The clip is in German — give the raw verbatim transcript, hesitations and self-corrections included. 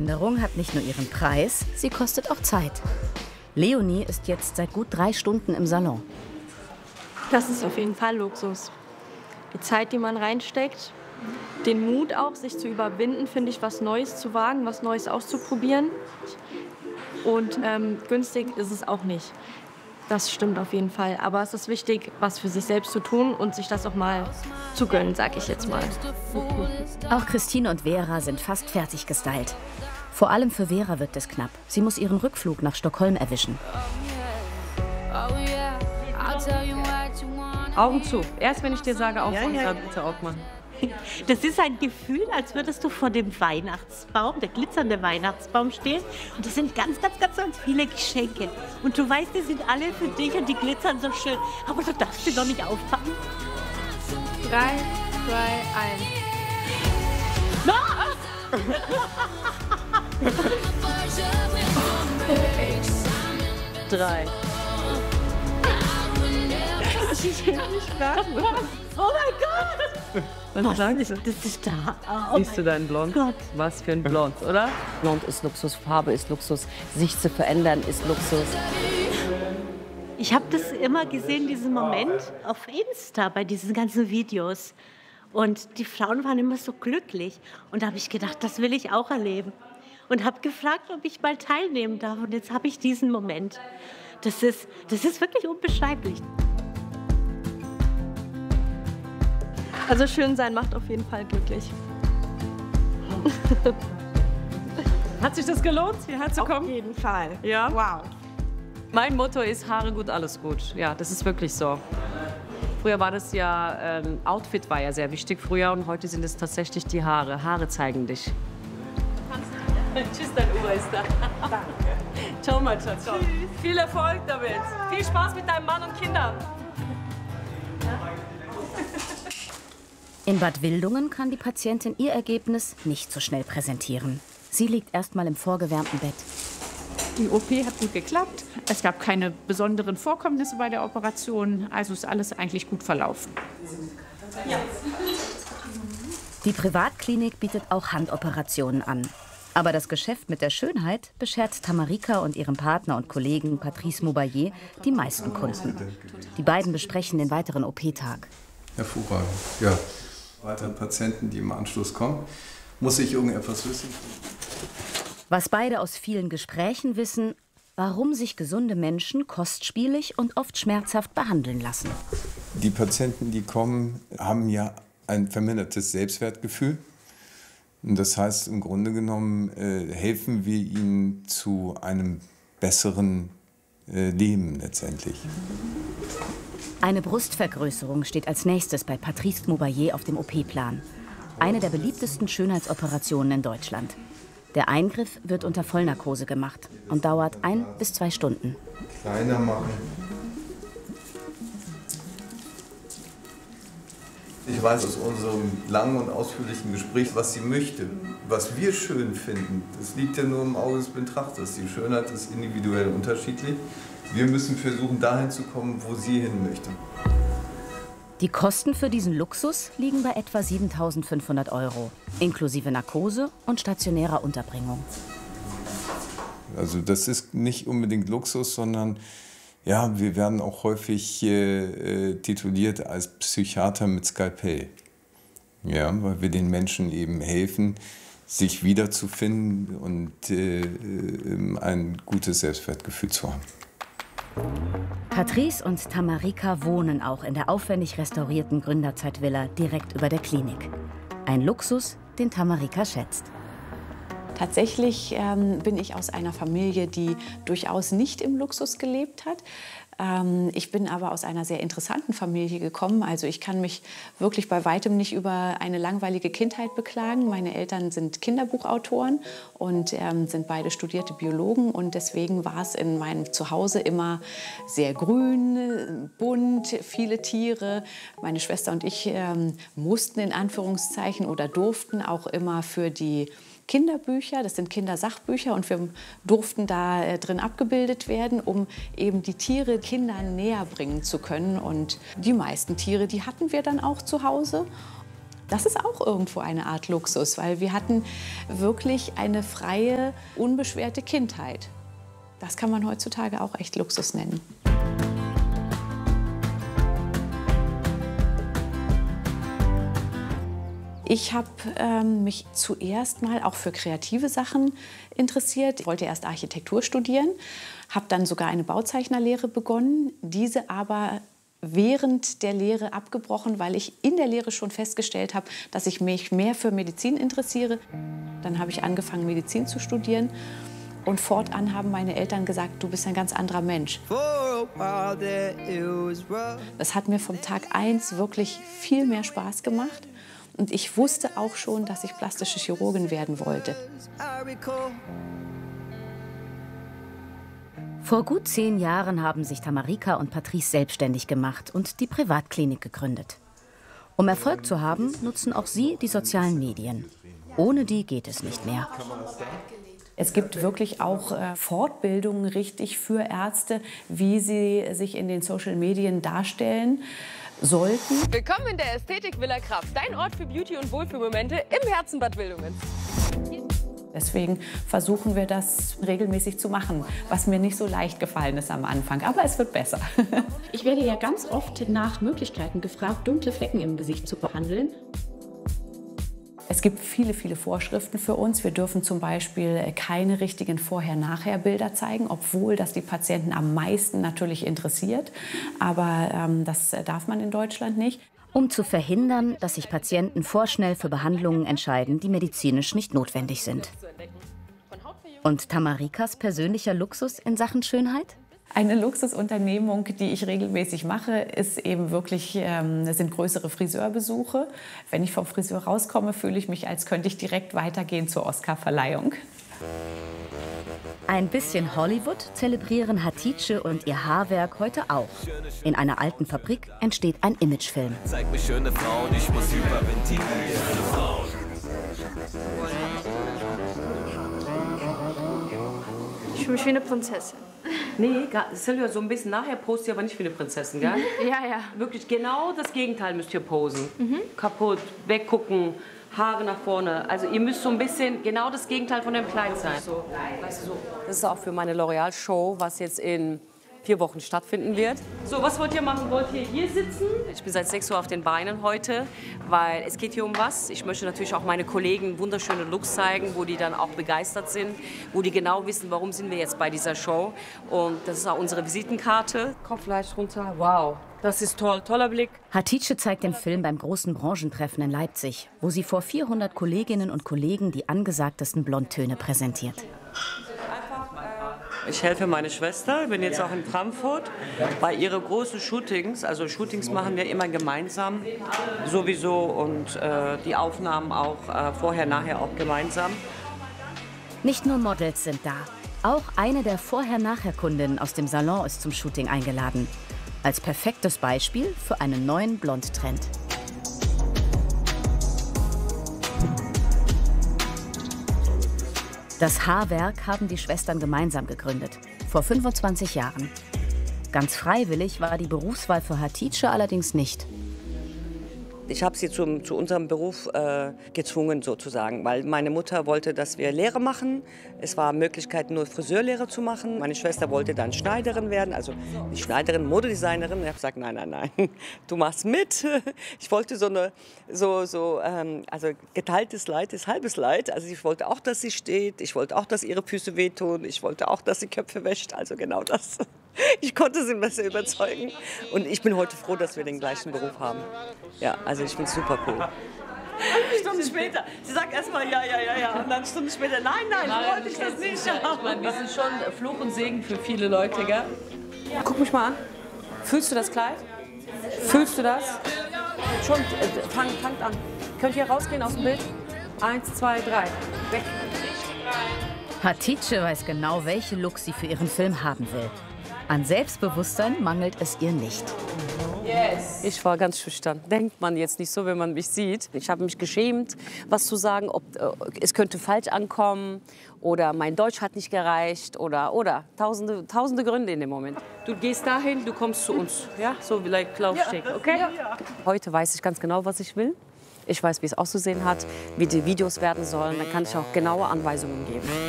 Veränderung hat nicht nur ihren Preis, sie kostet auch Zeit. Leonie ist jetzt seit gut drei Stunden im Salon. Das ist auf jeden Fall Luxus. Die Zeit, die man reinsteckt, den Mut auch, sich zu überwinden, finde ich, was Neues zu wagen, was Neues auszuprobieren. Und ähm, günstig ist es auch nicht. Das stimmt auf jeden Fall. Aber es ist wichtig, was für sich selbst zu tun und sich das auch mal zu gönnen, sag ich jetzt mal. Auch Christine und Vera sind fast fertig gestylt. Vor allem für Vera wird es knapp. Sie muss ihren Rückflug nach Stockholm erwischen. Augen zu. Erst wenn ich dir sage, aufmachen, ja, ja. dann bitte aufmachen. Das ist ein Gefühl, als würdest du vor dem Weihnachtsbaum, der glitzernde Weihnachtsbaum stehen. Und das sind ganz, ganz, ganz, ganz viele Geschenke. Und du weißt, die sind alle für dich und die glitzern so schön. Aber du darfst sie doch nicht aufpacken. Drei, zwei, eins. Drei. Ich will nicht warten. Oh mein Gott! Was sagst du? Das ist da. Oh Siehst du deinen Blond? Gott. Was für ein Blond, oder? Blond ist Luxus, Farbe ist Luxus, sich zu verändern ist Luxus. Ich habe das immer gesehen, diesen Moment auf Insta bei diesen ganzen Videos. Und die Frauen waren immer so glücklich. Und da habe ich gedacht, das will ich auch erleben. Und habe gefragt, ob ich mal teilnehmen darf. Und jetzt habe ich diesen Moment. Das ist, das ist wirklich unbeschreiblich. Also schön sein macht auf jeden Fall glücklich. Hat sich das gelohnt, hierher zu kommen? Auf jeden Fall. Ja? Wow. Mein Motto ist Haare gut, alles gut. Ja, das ist wirklich so. Früher war das ja, ähm, Outfit war ja sehr wichtig früher und heute sind es tatsächlich die Haare. Haare zeigen dich. Tschüss, dein Uber ist da. Danke. Ciao, mein Schatz. Tschüss. Viel Erfolg damit. Viel Spaß mit deinem Mann und Kindern. In Bad Wildungen kann die Patientin ihr Ergebnis nicht so schnell präsentieren. Sie liegt erst mal im vorgewärmten Bett. Die O P hat gut geklappt. Es gab keine besonderen Vorkommnisse bei der Operation. Also ist alles eigentlich gut verlaufen. Ja. Die Privatklinik bietet auch Handoperationen an. Aber das Geschäft mit der Schönheit beschert Tamarika und ihrem Partner und Kollegen Patrice Maubayer die meisten Kunden. Die beiden besprechen den weiteren O P-Tag. Hervorragend, ja. Weitere Patienten, die im Anschluss kommen, muss ich irgendetwas wissen. Was beide aus vielen Gesprächen wissen, warum sich gesunde Menschen kostspielig und oft schmerzhaft behandeln lassen. Die Patienten, die kommen, haben ja ein vermindertes Selbstwertgefühl. Und das heißt, im Grunde genommen äh, helfen wir ihnen zu einem besseren äh, Leben letztendlich. Eine Brustvergrößerung steht als nächstes bei Patrice Maubayer auf dem O P-Plan. Eine der beliebtesten Schönheitsoperationen in Deutschland. Der Eingriff wird unter Vollnarkose gemacht und dauert ein bis zwei Stunden. Kleiner machen. Ich weiß aus unserem langen und ausführlichen Gespräch, was sie möchte, was wir schön finden. Das liegt ja nur im Auge des Betrachters. Die Schönheit ist individuell unterschiedlich. Wir müssen versuchen, dahin zu kommen, wo sie hin möchte. Die Kosten für diesen Luxus liegen bei etwa siebentausendfünfhundert Euro, inklusive Narkose und stationärer Unterbringung. Also das ist nicht unbedingt Luxus, sondern ja, wir werden auch häufig äh, tituliert als Psychiater mit Skalpell. Ja, weil wir den Menschen eben helfen, sich wiederzufinden und äh, ein gutes Selbstwertgefühl zu haben. Patrice und Tamarika wohnen auch in der aufwendig restaurierten Gründerzeitvilla direkt über der Klinik. Ein Luxus, den Tamarika schätzt. Tatsächlich ähm, bin ich aus einer Familie, die durchaus nicht im Luxus gelebt hat. Ähm, ich bin aber aus einer sehr interessanten Familie gekommen. Also ich kann mich wirklich bei weitem nicht über eine langweilige Kindheit beklagen. Meine Eltern sind Kinderbuchautoren und ähm, sind beide studierte Biologen. Und deswegen war es in meinem Zuhause immer sehr grün, bunt, viele Tiere. Meine Schwester und ich ähm, mussten in Anführungszeichen oder durften auch immer für die Kinderbücher, das sind Kindersachbücher und wir durften da äh, drin abgebildet werden, um eben die Tiere Kindern näher bringen zu können. Und die meisten Tiere, die hatten wir dann auch zu Hause. Das ist auch irgendwo eine Art Luxus, weil wir hatten wirklich eine freie, unbeschwerte Kindheit. Das kann man heutzutage auch echt Luxus nennen. Ich habe ähm, mich zuerst mal auch für kreative Sachen interessiert. Ich wollte erst Architektur studieren, habe dann sogar eine Bauzeichnerlehre begonnen, diese aber während der Lehre abgebrochen, weil ich in der Lehre schon festgestellt habe, dass ich mich mehr für Medizin interessiere. Dann habe ich angefangen, Medizin zu studieren. Und fortan haben meine Eltern gesagt, du bist ein ganz anderer Mensch. Das hat mir vom Tag eins wirklich viel mehr Spaß gemacht. Und ich wusste auch schon, dass ich plastische Chirurgin werden wollte. Vor gut zehn Jahren haben sich Tamarika und Patrice selbstständig gemacht und die Privatklinik gegründet. Um Erfolg zu haben, nutzen auch sie die sozialen Medien. Ohne die geht es nicht mehr. Es gibt wirklich auch äh, Fortbildungen richtig für Ärzte, wie sie sich in den Social-Medien darstellen sollten. Willkommen in der Ästhetik Villa Kraft, dein Ort für Beauty- und Wohlfühlmomente im Herzen Bad Wildungen. Deswegen versuchen wir das regelmäßig zu machen, was mir nicht so leicht gefallen ist am Anfang. Aber es wird besser. Ich werde ja ganz oft nach Möglichkeiten gefragt, dunkle Flecken im Gesicht zu behandeln. Es gibt viele, viele Vorschriften für uns. Wir dürfen zum Beispiel keine richtigen Vorher-Nachher-Bilder zeigen, obwohl das die Patienten am meisten natürlich interessiert. Aber ähm, das darf man in Deutschland nicht. Um zu verhindern, dass sich Patienten vorschnell für Behandlungen entscheiden, die medizinisch nicht notwendig sind. Und Tamarikas persönlicher Luxus in Sachen Schönheit? Eine Luxusunternehmung, die ich regelmäßig mache, ist eben wirklich, ähm, sind größere Friseurbesuche. Wenn ich vom Friseur rauskomme, fühle ich mich, als könnte ich direkt weitergehen zur Oscarverleihung. Ein bisschen Hollywood zelebrieren Hatice und ihr Haarwerk heute auch. In einer alten Fabrik entsteht ein Imagefilm. Zeig mir schöne Frauen, ich muss hyperventilieren. Ich fühle mich wie eine Prinzessin. Nee, Silvia, so ein bisschen nachher post ihr aber nicht wie eine Prinzessin, gell? Ja, ja. Wirklich genau das Gegenteil müsst ihr posen. Mhm. Kaputt, weggucken, Haare nach vorne. Also ihr müsst so ein bisschen genau das Gegenteil von dem Kleid sein. So, weißt du, so. Das ist auch für meine L'Oreal-Show, was jetzt in vier Wochen stattfinden wird. So, was wollt ihr machen? Wollt ihr hier sitzen? Ich bin seit sechs Uhr auf den Beinen heute, weil es geht hier um was. Ich möchte natürlich auch meine Kollegen wunderschöne Looks zeigen, wo die dann auch begeistert sind, wo die genau wissen, warum sind wir jetzt bei dieser Show. Und das ist auch unsere Visitenkarte. Kopf leicht runter. Wow, das ist toll. Toller Blick. Hatice zeigt den Film beim großen Branchentreffen in Leipzig, wo sie vor vierhundert Kolleginnen und Kollegen die angesagtesten Blondtöne präsentiert. Ich helfe meine Schwester, ich bin jetzt auch in Frankfurt bei ihren großen Shootings. Also Shootings machen wir immer gemeinsam sowieso und äh, die Aufnahmen auch äh, vorher, nachher auch gemeinsam. Nicht nur Models sind da, auch eine der Vorher-Nachher-Kundinnen aus dem Salon ist zum Shooting eingeladen. Als perfektes Beispiel für einen neuen Blond-Trend. Das Haarwerk haben die Schwestern gemeinsam gegründet, vor fünfundzwanzig Jahren. Ganz freiwillig war die Berufswahl für Hatice allerdings nicht. Ich habe sie zum, zu unserem Beruf äh, gezwungen sozusagen, weil meine Mutter wollte, dass wir Lehre machen. Es war Möglichkeit, nur Friseurlehre zu machen. Meine Schwester wollte dann Schneiderin werden, also nicht Schneiderin, Modedesignerin. Ich habe gesagt, nein, nein, nein, du machst mit. Ich wollte so eine, so, so, ähm, also geteiltes Leid ist halbes Leid. Also ich wollte auch, dass sie steht. Ich wollte auch, dass ihre Füße wehtun. Ich wollte auch, dass sie Köpfe wäscht. Also genau das. Ich konnte sie besser überzeugen. Und ich bin heute froh, dass wir den gleichen Beruf haben. Ja, also ich finde es super cool. Eine Stunde später. Sie sagt erst mal ja, ja, ja, ja. Und dann Stunden später, nein, nein, nein wollte ich das nicht. Ja, ich meine, wir sind schon Fluch und Segen für viele Leute, gell? Ja. Guck mich mal an. Fühlst du das Kleid? Fühlst du das? Schon, äh, fang, fangt an. Könnt ihr rausgehen aus dem Bild? Eins, zwei, drei. Weg. Hatice weiß genau, welche Looks sie für ihren Film haben will. An Selbstbewusstsein mangelt es ihr nicht. Yes. Ich war ganz schüchtern. Denkt man jetzt nicht so, wenn man mich sieht. Ich habe mich geschämt, was zu sagen. Ob, äh, es könnte falsch ankommen oder mein Deutsch hat nicht gereicht oder, oder. Tausende, tausende Gründe in dem Moment. Du gehst dahin, du kommst zu uns. Ja? So wie like Laufsteg, okay? Ja. Heute weiß ich ganz genau, was ich will. Ich weiß, wie es auszusehen hat, wie die Videos werden sollen. Dann kann ich auch genaue Anweisungen geben.